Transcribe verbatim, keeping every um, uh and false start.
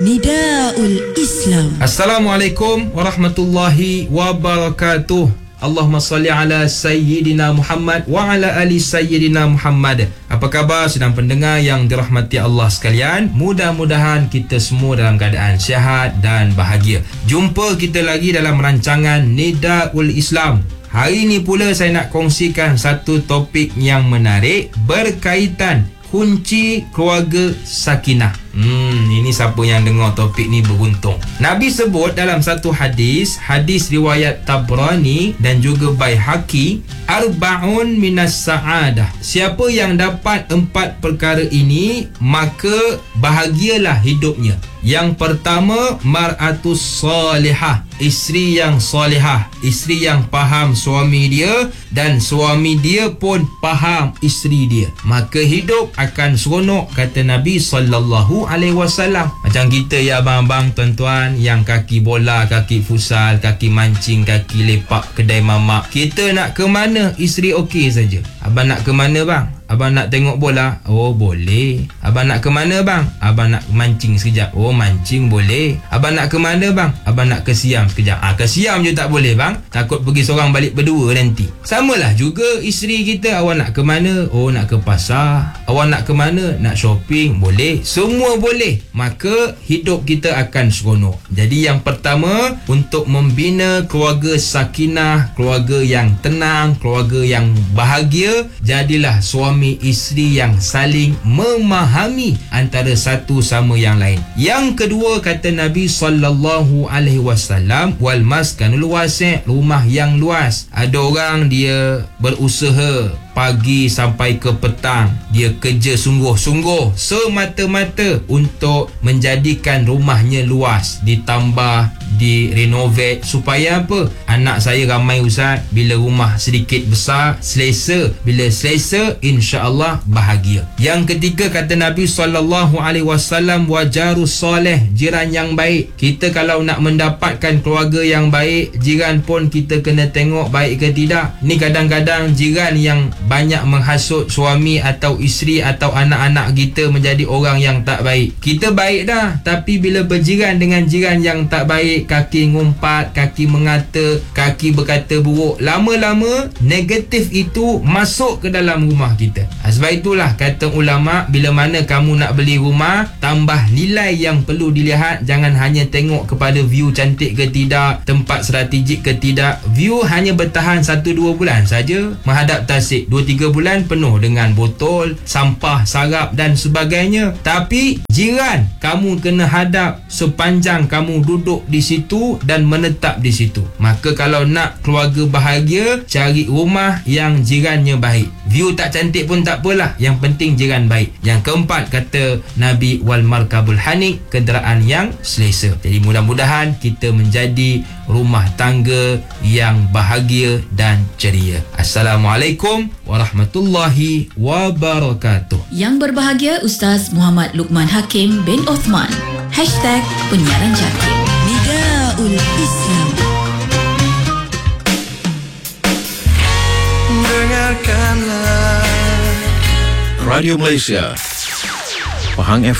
Nidaul Islam. Assalamualaikum warahmatullahi wabarakatuh. Allahumma salli ala Sayyidina Muhammad wa ala ali Sayyidina Muhammad. Apa khabar sedang pendengar yang dirahmati Allah sekalian? Mudah-mudahan kita semua dalam keadaan sihat dan bahagia. Jumpa kita lagi dalam rancangan Nidaul Islam. Hari ini pula saya nak kongsikan satu topik yang menarik berkaitan kunci keluarga sakinah. Hmm, ini siapa yang dengar topik ni beruntung. Nabi sebut dalam satu hadis, hadis riwayat Tabrani dan juga Baihaqi, arba'un minas sa'adah. Siapa yang dapat empat perkara ini, maka bahagialah hidupnya. Yang pertama, mar'atus salihah, isteri yang salihah, isteri yang faham suami dia dan suami dia pun faham isteri dia, maka hidup akan seronok, kata Nabi sallallahu alaihi wasallam. Macam kita ya abang-abang, tuan-tuan, yang kaki bola, kaki futsal, kaki mancing, kaki lepak kedai mamak, kita nak ke mana isteri okey saja. Abang nak ke mana bang? Abang nak tengok bola? Oh boleh. Abang nak ke mana bang? Abang nak mancing sekejap? Oh mancing boleh. Abang nak ke mana bang? Abang nak ke Siam sekejap? Ah, ke Siam je tak boleh bang, takut pergi seorang balik berdua nanti. Samalah juga isteri kita. Awak nak ke mana? Oh nak ke pasar. Awak nak ke mana? Nak shopping? Boleh. Semua boleh. Maka hidup kita akan seronok. Jadi yang pertama, untuk membina keluarga sakinah, keluarga yang tenang, keluarga yang bahagia, jadilah suami isteri yang saling memahami antara satu sama yang lain. Yang kedua, kata Nabi sallallahu alaihi wasallam, wal maskanul wasi', rumah yang luas. Ada orang dia berusaha pagi sampai ke petang, dia kerja sungguh-sungguh semata-mata untuk menjadikan rumahnya luas, ditambah, direnovate. Supaya apa? Anak saya ramai ustaz, bila rumah sedikit besar selesa, bila selesa insya-Allah bahagia. Yang ketiga, kata Nabi sallallahu alaihi wasallam, wajarus soleh, jiran yang baik. Kita kalau nak mendapatkan keluarga yang baik, jiran pun kita kena tengok baik ke tidak. Ni kadang-kadang jiran yang banyak menghasut suami atau isteri atau anak-anak kita menjadi orang yang tak baik. Kita baik dah, tapi bila berjiran dengan jiran yang tak baik, kaki ngumpat, kaki mengata, kaki berkata buruk, lama-lama negatif itu masuk ke dalam rumah kita. Sebab itulah kata ulama, bila mana kamu nak beli rumah, tambah nilai yang perlu dilihat. Jangan hanya tengok kepada view cantik ke tidak, tempat strategik ke tidak. View hanya bertahan satu dua bulan saja, menghadap tasik. dua tiga bulan penuh dengan botol, sampah, sarap dan sebagainya. Tapi jiran kamu kena hadap sepanjang kamu duduk di situ dan menetap di situ. Maka kalau nak keluarga bahagia, cari rumah yang jirannya baik. View tak cantik pun tak apalah, yang penting jiran baik. Yang keempat, kata Nabi, wal markabul hanik, kenderaan yang selesa. Jadi mudah-mudahan kita menjadi rumah tangga yang bahagia dan ceria. Assalamualaikum warahmatullahi wabarakatuh. Yang berbahagia Ustaz Muhammad Luqman Hakim bin Othman. Hashtag Penyiaran Jaki. Nidaul Islam. Dengarkanlah Radio Malaysia, Pahang F